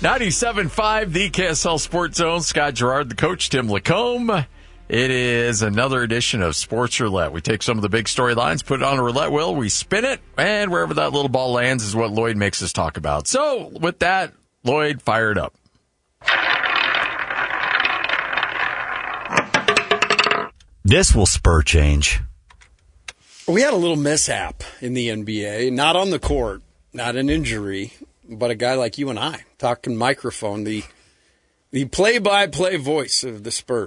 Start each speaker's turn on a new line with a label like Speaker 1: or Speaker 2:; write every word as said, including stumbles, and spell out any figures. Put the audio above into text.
Speaker 1: ninety-seven point five, the K S L Sports Zone. Scott Gerard, the coach, Tim Lacombe. It is another edition of Sports Roulette. We take some of the big storylines, put it on a roulette wheel, we spin it, and wherever that little ball lands is what Lloyd makes us talk about. So, with that, Lloyd, fire it up.
Speaker 2: This will spur change.
Speaker 3: We had a little mishap in the N B A, not on the court, not an injury, but a guy like you and I, talking microphone, the the play-by-play voice of the Spurs.